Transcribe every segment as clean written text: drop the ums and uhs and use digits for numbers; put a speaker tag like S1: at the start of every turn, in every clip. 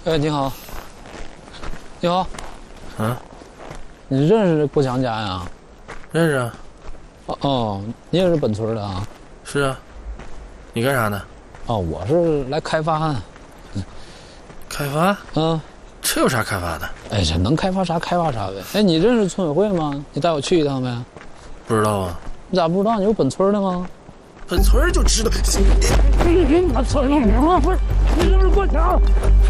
S1: 哎，你好。你好。
S2: 啊？
S1: 你认识郭强家呀？
S2: 认识啊。
S1: 哦，你也是本村的啊？
S2: 是啊。你干啥呢？
S1: 哦，我是来开发。
S2: 开发？
S1: 嗯。
S2: 这有啥开发的？
S1: 哎，这能开发啥开发啥呗。哎，你认识村委会吗？你带我去一趟呗。
S2: 不知道啊。
S1: 你咋不知道？你有本村的吗？
S2: 本村就知道。
S1: 我操你妈！不是，你是不是郭强？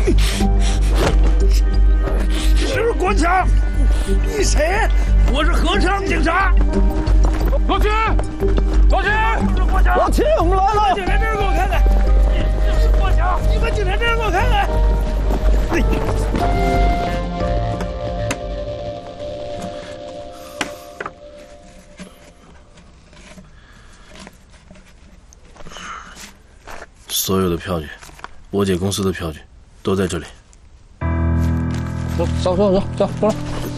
S3: 你是不是郭强？你谁？我是合昌警察。老七，老七，是郭强。
S1: 老七，我们来了。
S3: 把警察证给我看看。你是郭强，你把警察证给我看看。
S2: 所有的票据，我姐公司的票据，都在这里。
S1: 走，过来。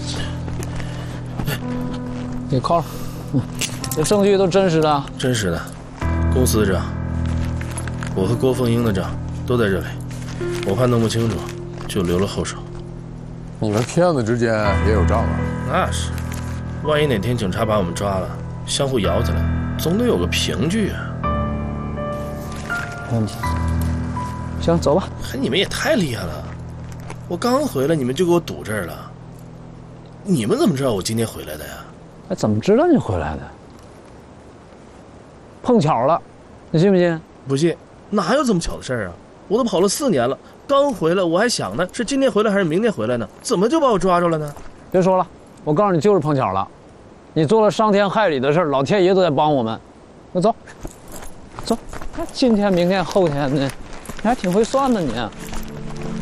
S1: 你靠上。这证据都真实的？
S2: 真实的，公司的账，我和郭凤英的账都在这里。我怕弄不清楚，就留了后手。
S4: 你们骗子之间也有账啊？
S2: 那是，万一哪天警察把我们抓了，相互咬起来，总得有个凭据啊。
S1: 没问题。行，走吧。
S2: 你们也太厉害了！我刚回来，你们就给我堵这儿了。你们怎么知道我今天回来的呀？
S1: 哎，怎么知道你回来的？碰巧了，你信不信？
S2: 不信，哪有这么巧的事儿啊？我都跑了4年了，刚回来我还想呢，是今天回来还是明天回来呢？怎么就把我抓住了呢？
S1: 别说了，我告诉你，就是碰巧了。你做了伤天害理的事儿，老天爷都在帮我们。那走，今天、明天、后天的，你还挺会算的你。